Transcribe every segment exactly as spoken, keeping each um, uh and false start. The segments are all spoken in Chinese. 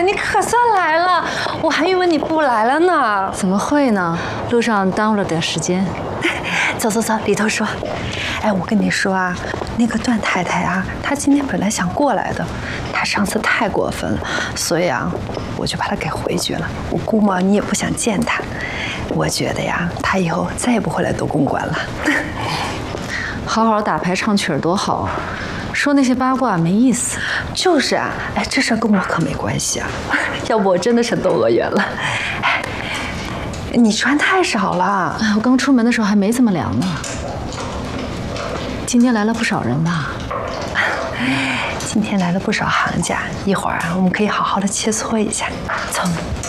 你可算来了，我还以为你不来了呢。 怎么会呢？路上耽误了点时间。 走走走，里头说。哎，我跟你说啊，那个段太太啊，她今天本来想过来的，她上次太过分了，所以啊，我就把她给回绝了。我估摸你也不想见她，我觉得呀，她以后再也不会来东公馆了。 好好打牌唱曲儿多好啊！说那些八卦没意思。 就是啊，哎，这事儿跟我可没关系啊，要不我真的成窦娥冤了。哎，你穿太少了。 哎，我刚出门的时候还没这么凉呢。今天来了不少人吧？ 今天来了不少行家，一会儿啊，我们可以好好的切磋一下。走。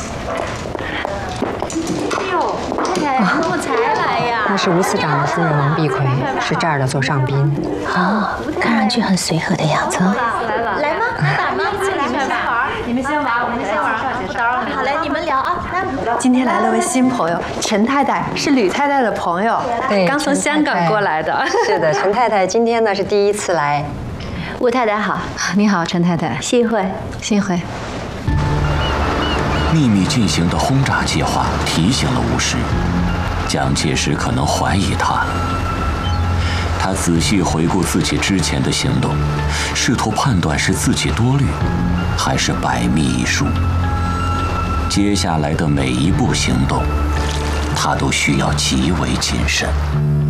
哎呦，太太怎么才来呀？ 那是吴司长的夫人王碧葵，是这儿的座上宾。 哦，看上去很随和的样子。 来吗？来打吗？进来玩。你们先玩，我们先玩。不打扰你。好嘞，你们聊啊。来。 今天来了位新朋友，陈太太是吕太太的朋友， 对， 刚从香港过来的。 是的，陈太太今天呢是第一次来。 吴太太好。 你好，陈太太。 幸会。 幸会。 秘密进行的轰炸计划提醒了吴师，蒋介石可能怀疑他。他仔细回顾自己之前的行动，试图判断是自己多虑，还是百密一疏。接下来的每一步行动，他都需要极为谨慎。